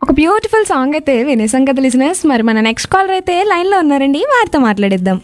ఒక beautiful song అయితే వినేసాం కదా లిజనర్స్. మరి మన నెక్స్ట్ కాలర్ అయితే లైన్ లో ఉన్నారండి, వారితో మాట్లాడిద్దాం.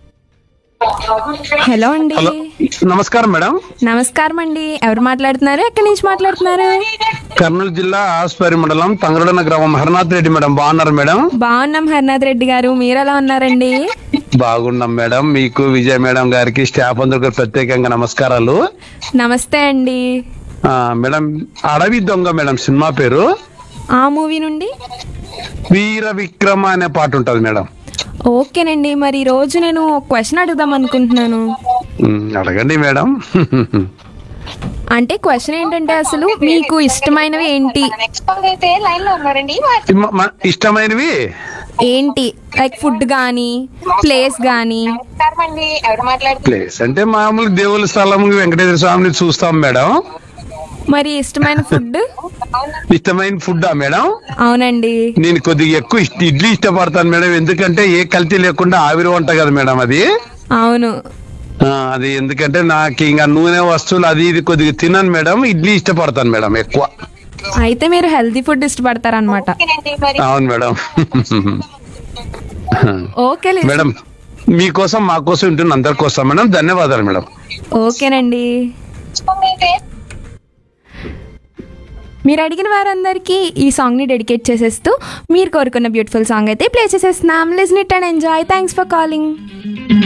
హలో అండి. హలో, నమస్కారం మేడం. నమస్కారం అండి, ఎవరు మాట్లాడుతున్నారు, ఎక్కడి నుంచి మాట్లాడుతున్నారు? కర్నూలు జిల్లా ఆస్పరి మండలం తంగరడన గ్రామం హరినాథ్ రెడ్డి మేడం. బాగున్నారు మేడం? బాగున్నాం హరినాథ్ రెడ్డి గారు, మీరు ఎలా ఉన్నారండి? బాగున్నాం మేడం. మీకు విజయ మేడం గారికి స్టాఫ్ అందరికి ప్రత్యేకంగా నమస్కారాలు. నమస్తే అండి. మేడం, అడవి దొంగ మేడం సినిమా పేరు. ఆ మూవీ నుండి వీర విక్రమ అనే పాట ఉంటది మేడం. ఓకేనండి, మరి ఈ రోజు నేను ఒక క్వశ్చన్ అడుగుదాం అనుకుంటున్నాను. అడగండి మేడం. అంటే క్వశ్చన్ ఏంటంటే, అసలు మీకు ఇష్టమైనవి ఏంటి? ఇష్టమైనవి ఏంటి, లైక్ ఫుడ్ గానీ, ప్లేస్ గానీ? ప్లేస్ అంటే మామూలు దేవుల స్థలం వెంకటేశ్వర స్వామిని చూస్తాం మేడం. మరి ఇష్టమైన ఫుడ్? ఇష్టమైన ఫుడ్డా మేడం? అవునండి. నేను కొద్దిగా ఎక్కువ ఇడ్లీ ఇష్టపడతాను మేడం. ఎందుకంటే ఏ కల్తీ లేకుండా ఆవిరి వంట కదా మేడం అది. అవును. అది ఎందుకంటే నాకు ఇంకా నూనె వస్తువులు అది ఇది కొద్దిగా తినను మేడం. ఇడ్లీ ఇష్టపడతాను మేడం ఎక్కువ. అయితే మీరు హెల్తీ ఫుడ్ ఇష్టపడతారనమాట. అవును మేడం. ఓకే మేడం, మీకోసం మా కోసం ఉంటున్న అందరి కోసం మేడం. ధన్యవాదాలు మేడం. ఓకేనండి. మీరు అడిగిన వారందరికీ ఈ సాంగ్ ని డెడికేట్ చేసేస్తూ మీరు కోరుకున్న బ్యూటిఫుల్ సాంగ్ అయితే ప్లే చేసేస్తున్నాం. Listen it and enjoy. Thanks for calling.